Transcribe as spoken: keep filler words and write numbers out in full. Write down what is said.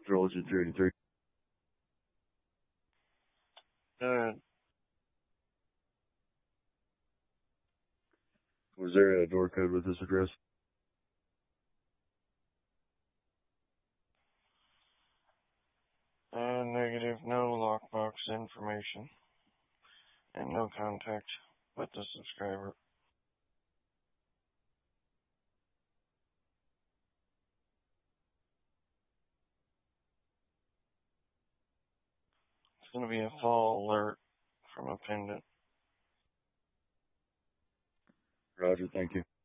Trilogy three eighty-three. Good. Was there a door code with this address? Uh, negative, no lockbox information, and no contact with the subscriber. It's going to be a fall alert from a pendant. Roger, thank you.